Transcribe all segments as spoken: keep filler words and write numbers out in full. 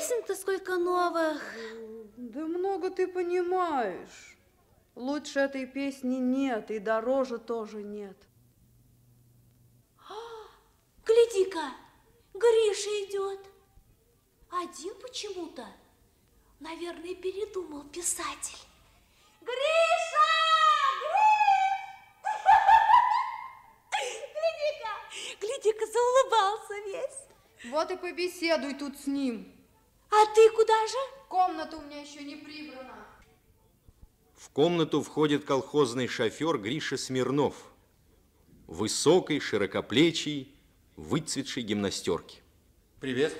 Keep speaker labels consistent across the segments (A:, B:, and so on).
A: песен-то сколько новых.
B: Да много ты понимаешь. Лучше этой песни нет, и дороже тоже нет.
A: Гляди-ка, Гриша идет. Один почему-то. Наверное, передумал писатель. Гриша! Гляди-ка, гляди-ка, заулыбался весь.
B: Вот и побеседуй тут с ним.
A: А ты куда же?
B: Комната у меня еще не прибрана.
C: В комнату входит колхозный шофер Гриша Смирнов. Высокий, широкоплечий, выцветшей гимнастерки.
D: Привет.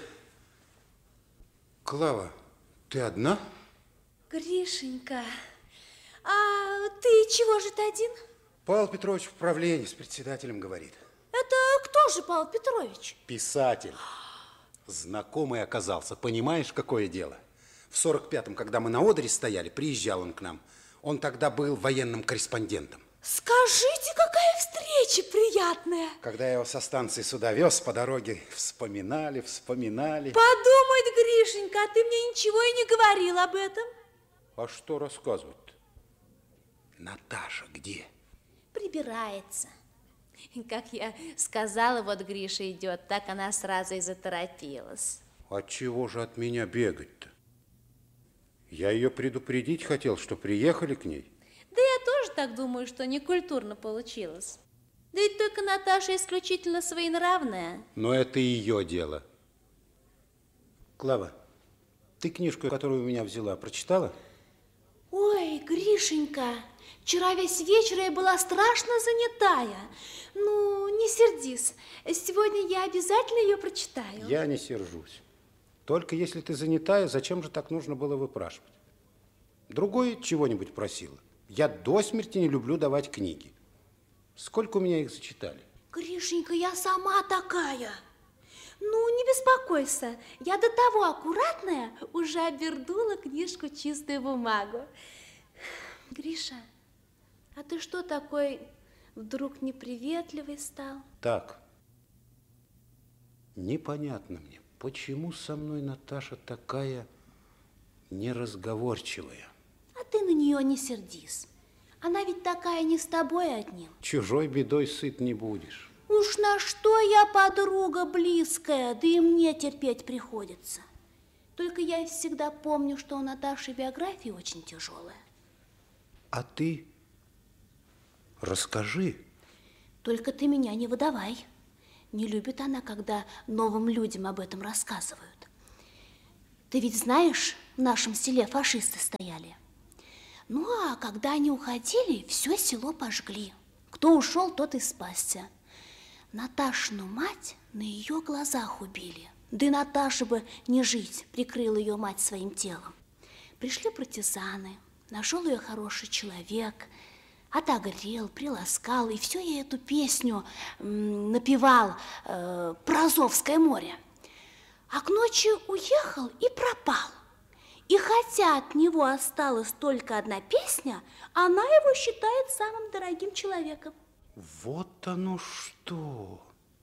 D: Клава, ты одна?
A: Гришенька, а ты чего же ты один?
D: Павел Петрович в правлении с председателем говорит.
A: Это кто же Павел Петрович?
D: Писатель. Знакомый оказался. Понимаешь, какое дело? В сорок пятом, когда мы на Одере стояли, приезжал он к нам. Он тогда был военным корреспондентом.
A: Скажите, какая встреча приятная.
D: Когда я его со станции сюда вез, по дороге вспоминали, вспоминали.
A: Подумать, Гришенька, а ты мне ничего и не говорил об этом.
D: А что рассказывать-то? Наташа где?
A: Прибирается. Как я сказала, вот Гриша идет, так она сразу и заторопилась.
D: Отчего же от меня бегать-то? Я ее предупредить хотел, что приехали к ней.
A: Да я тоже так думаю, что некультурно получилось. Да ведь только Наташа исключительно своенравная.
D: Но это ее дело. Клава, ты книжку, которую у меня взяла, прочитала?
A: Ой, Гришенька, вчера весь вечер я была страшно занятая. Ну, не сердись, сегодня я обязательно ее прочитаю.
D: Я не сержусь. Только если ты занятая, зачем же так нужно было выпрашивать? Другой чего-нибудь просила. Я до смерти не люблю давать книги. Сколько у меня их зачитали?
A: Гришенька, я сама такая. Ну, не беспокойся, я до того аккуратная, уже обернула книжку в чистую бумагу. Гриша, а ты что такой вдруг неприветливый стал?
D: Так, непонятно мне, почему со мной Наташа такая неразговорчивая.
A: А ты на нее не сердись. Она ведь такая не с тобой одним.
D: Чужой бедой сыт не будешь.
A: Уж на что я подруга близкая, да и мне терпеть приходится. Только я всегда помню, что у Наташи биография очень тяжелая.
D: А ты расскажи.
A: Только ты меня не выдавай. Не любит она, когда новым людям об этом рассказывают. Ты ведь знаешь, в нашем селе фашисты стояли. Ну, а когда они уходили, все село пожгли. Кто ушел, тот и спасся. Наташину мать на ее глазах убили. Да и Наташа бы не жить, прикрыла ее мать своим телом. Пришли партизаны, нашел ее хороший человек, отогрел, приласкал, и все ей эту песню м, напевал э, про Азовское море. А к ночи уехал и пропал. И хотя от него осталась только одна песня, она его считает самым дорогим человеком.
D: Вот оно что!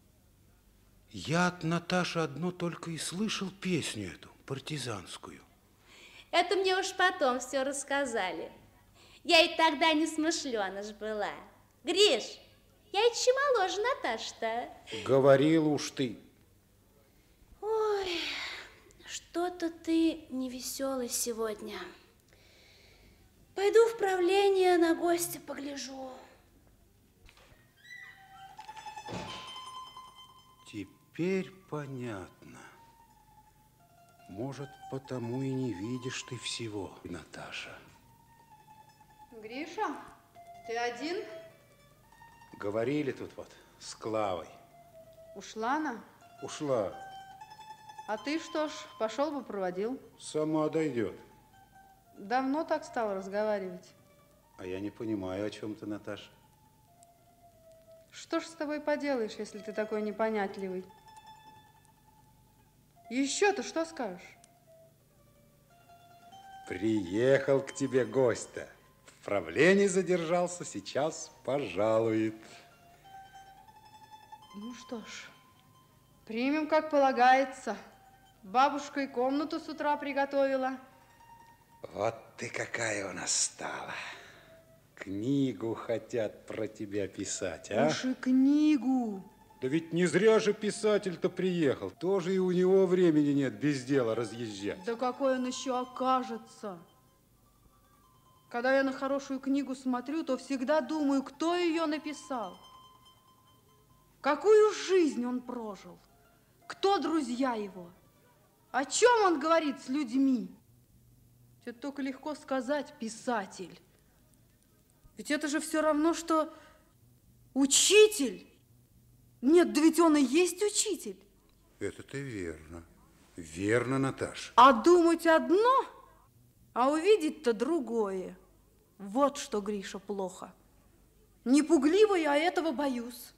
D: Я от Наташи одно только и слышал песню эту, партизанскую.
A: Это мне уж потом все рассказали. Я и тогда не смышлёна ж была. Гриш, я еще моложе Наташи-то.
D: Говорила уж ты.
A: Ой, что-то ты невеселый сегодня. Пойду в правление на гостя погляжу.
D: Теперь понятно. Может, потому и не видишь ты всего, Наташа.
B: Гриша, ты один?
D: Говорили тут вот с Клавой.
B: Ушла она?
D: Ушла.
B: А ты что ж, пошел бы проводил?
D: Сама дойдет.
B: Давно так стал разговаривать.
D: А я не понимаю, о чем ты, Наташа.
B: Что ж с тобой поделаешь, если ты такой непонятливый? Еще ты что скажешь?
D: Приехал к тебе гость-то. В правлении задержался, сейчас пожалует.
B: Ну что ж, примем, как полагается. Бабушка и комнату с утра приготовила.
D: Вот ты какая у нас стала. Книгу хотят про тебя писать, а?
B: Уж и книгу.
D: Да ведь не зря же писатель-то приехал. Тоже и у него времени нет без дела разъезжать.
B: Да какой он еще окажется? Когда я на хорошую книгу смотрю, то всегда думаю, кто ее написал. Какую жизнь он прожил? Кто друзья его? О чем он говорит с людьми? Это только легко сказать, писатель. Ведь это же все равно, что учитель. Нет, да ведь он и есть учитель.
D: Это-то верно. Верно, Наташа.
B: А думать одно, а увидеть-то другое. Вот что, Гриша, плохо. Не пугливо я этого боюсь.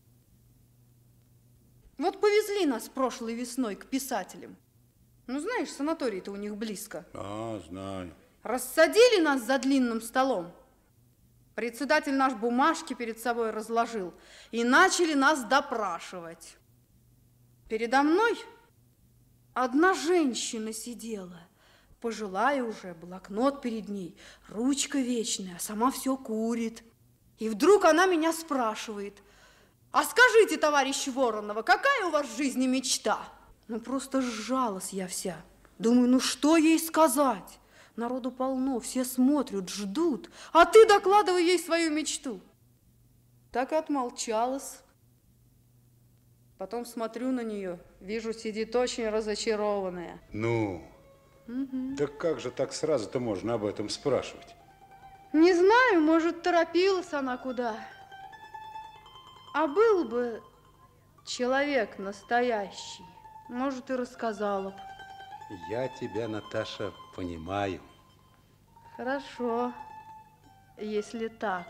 B: Вот повезли нас прошлой весной к писателям. Ну, знаешь, санаторий-то у них близко.
D: А, знаю.
B: Рассадили нас за длинным столом. Председатель наш бумажки перед собой разложил и начали нас допрашивать. Передо мной одна женщина сидела, пожилая уже, блокнот перед ней, ручка вечная, а сама все курит. И вдруг она меня спрашивает: а скажите, товарищ Воронова, какая у вас в жизни мечта? Ну, просто сжалась я вся. Думаю, ну что ей сказать? Народу полно, все смотрят, ждут, а ты докладывай ей свою мечту. Так и отмолчалась. Потом смотрю на нее, вижу, сидит очень разочарованная.
D: Ну,
B: Угу.
D: так как же так сразу-то можно об этом спрашивать?
B: Не знаю, может, торопилась она куда. А был бы человек настоящий, может, и рассказала б.
D: Я тебя, Наташа, понимаю.
B: Хорошо, если так.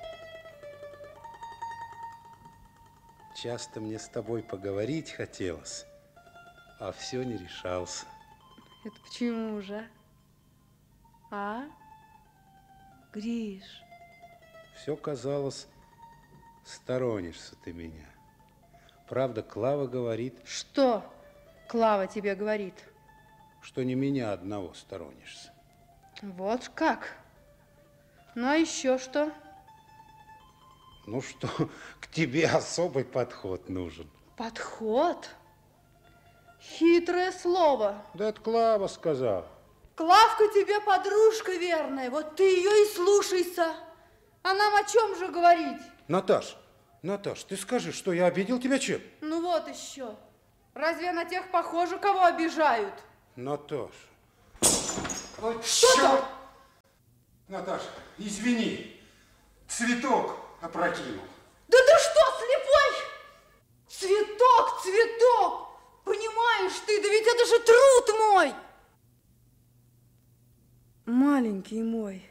D: Часто мне с тобой поговорить хотелось, а все не решался.
B: Это почему же? А? Гриш.
D: Все казалось, сторонишься ты меня. Правда, Клава говорит,
B: Что Клава тебе говорит?
D: что не меня одного сторонишься.
B: Вот как? Ну, а еще что?
D: Ну что, к тебе особый подход нужен.
B: Подход? Хитрое слово.
D: Да это Клава сказала.
B: Клавка тебе подружка верная, вот ты ее и слушайся. А нам о чем же говорить?
D: Наташ, Наташ, ты скажи, что я обидел тебя чем?
B: Ну вот еще. Разве на тех похоже, кого обижают?
D: Наташа.
B: Вот что там?
D: Наташа, извини, цветок опрокинул.
B: Да ты что, слепой? Цветок, цветок! Понимаешь ты, да ведь это же труд мой! Маленький мой,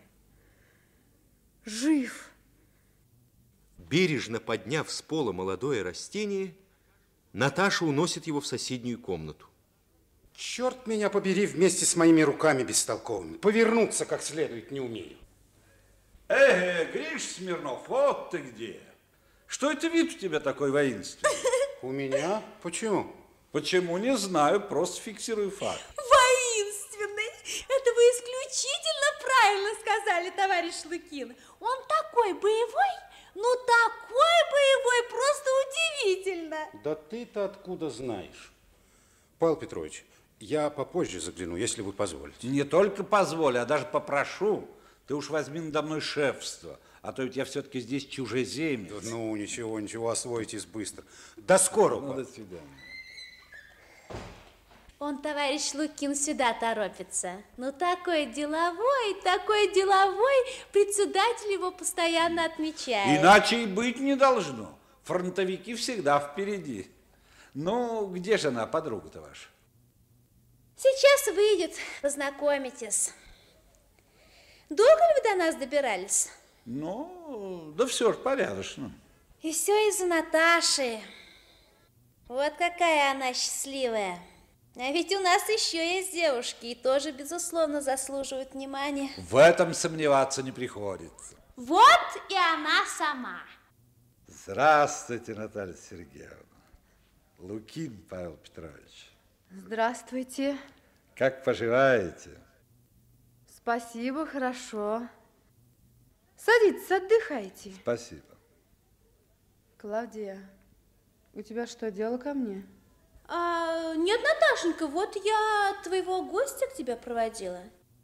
B: жив.
C: Бережно подняв с пола молодое растение, Наташа уносит его в соседнюю комнату.
D: Черт меня побери вместе с моими руками бестолковыми. Повернуться как следует не умею.
E: Э, Гриш Смирнов, вот ты где. Что это вид у тебя такой воинственный?
D: У меня? Почему?
E: Почему, не знаю, просто фиксирую факт.
A: Воинственный. Это вы исключительно правильно сказали, товарищ Лукин. Он такой боевой, ну такой боевой, просто удивительно.
D: Да ты-то откуда знаешь? Павел Петрович, я попозже загляну, если вы позволите.
E: Не только позволю, а даже попрошу. Ты уж возьми надо мной шефство, а то ведь я все-таки здесь чужеземец.
D: Да, ну, ничего, ничего, освоитесь быстро. До скорого.
E: Ну, до свидания.
A: Он, товарищ Лукин, сюда торопится. Ну, такой деловой, такой деловой, председатель его постоянно отмечает.
E: Иначе и быть не должно. Фронтовики всегда впереди. Ну, где же она, подруга-то ваша?
A: Сейчас выйдет, познакомитесь. Долго ли вы до нас добирались?
E: Ну, да все ж порядочно.
A: И все из-за Наташи. Вот какая она счастливая. А ведь у нас еще есть девушки, и тоже, безусловно, заслуживают внимания.
E: В этом сомневаться не приходится.
A: Вот и она сама.
E: Здравствуйте, Наталья Сергеевна. Лукин Павел Петрович.
B: Здравствуйте.
E: Как поживаете?
B: Спасибо, хорошо. Садитесь, отдыхайте.
E: Спасибо.
B: Клавдия, у тебя что, дело ко мне?
A: А, нет, Наташенька, вот я твоего гостя к тебе проводила.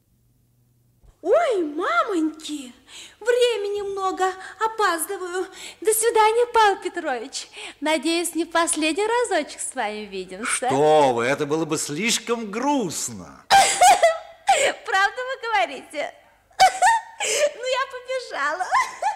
A: Ой, мамоньки, времени много, опаздываю. До свидания, Павел Петрович. Надеюсь, не последний разочек с вами видимся.
E: Что вы, это было бы слишком грустно.
A: Правда вы говорите? Ну, я побежала.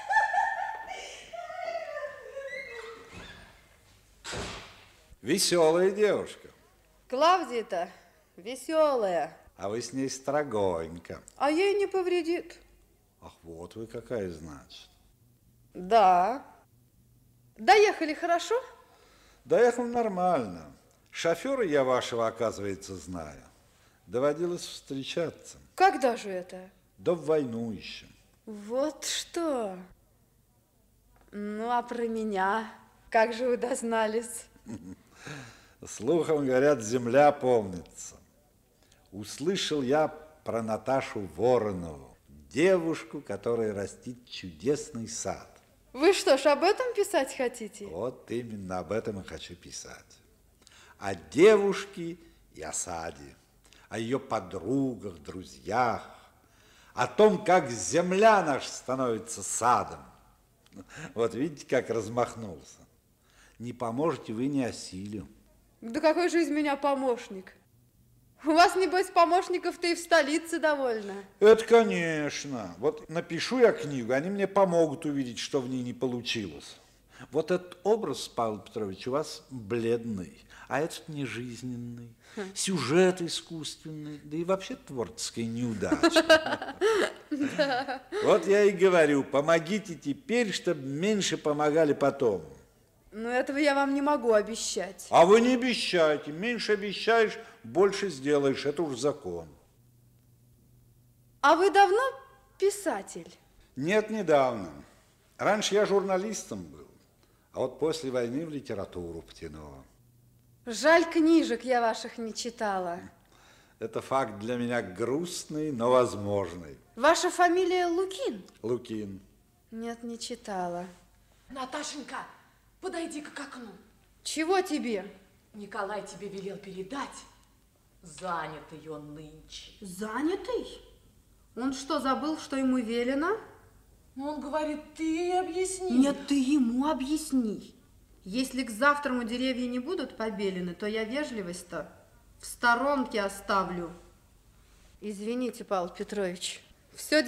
E: Веселая девушка.
B: Клавдия-то веселая.
E: А вы с ней строгонько.
B: А ей не повредит.
E: Ах, вот вы какая, значит.
B: Да. Доехали хорошо?
E: Доехал нормально. Шофера я вашего, оказывается, знаю. Доводилось встречаться.
B: Когда же это?
E: Да в войну еще.
B: Вот что. Ну, а про меня? Как же вы дознались?
E: Слухом, говорят, земля помнится. Услышал я про Наташу Воронову, девушку, которая растит чудесный сад.
B: Вы что ж, об этом писать хотите?
E: Вот именно об этом и хочу писать. О девушке и о саде, о ее подругах, друзьях, о том, как земля наша становится садом. Вот видите, как размахнулся. Не поможете, вы не осилю.
B: Да какой же из меня помощник? У вас, небось, помощников-то и в столице довольно.
E: Это, конечно. Вот напишу я книгу, они мне помогут увидеть, что в ней не получилось. Вот этот образ, Павел Петрович, у вас бледный, а этот нежизненный, хм. Сюжет искусственный, да и вообще творческая неудача. Вот я и говорю, помогите теперь, чтобы меньше помогали потом.
B: Но этого я вам не могу обещать.
E: А вы не обещайте. Меньше обещаешь, больше сделаешь. Это уж закон.
B: А вы давно писатель?
E: Нет, недавно. Раньше я журналистом был. А вот после войны в литературу потянуло.
B: Жаль, книжек я ваших не читала.
E: Это факт для меня грустный, но возможный.
B: Ваша фамилия Лукин?
E: Лукин.
B: Нет, не читала.
F: Наташенька, подойди-ка к окну.
B: Чего тебе?
F: Николай тебе велел передать. Занятый он нынче.
B: Занятый? Он что, забыл, что ему велено?
F: Он говорит, ты объясни.
B: Нет, ты ему объясни. Если к завтраму деревья не будут побелены, то я вежливость-то в сторонке оставлю. Извините, Павел Петрович, все